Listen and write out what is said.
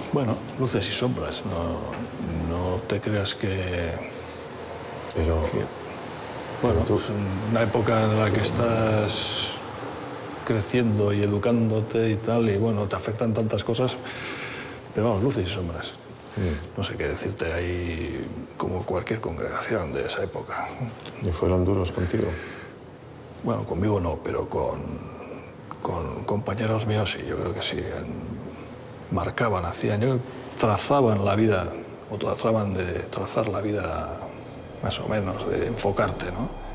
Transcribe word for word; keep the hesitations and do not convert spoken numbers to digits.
Bueno, luces y sombras. No, no te creas que... Pero... que bueno, tú... pues una época en la que estás creciendo y educándote y tal, y bueno, te afectan tantas cosas, pero vamos, luces y sombras. Mm. No sé qué decirte, ahí como cualquier congregación de esa época. ¿Y fueron duros contigo? Bueno, conmigo no, pero con, con compañeros míos sí, yo creo que sí. Marcaban, hacían, yo trazaban la vida, o trataban de trazar la vida más o menos, de enfocarte, ¿no?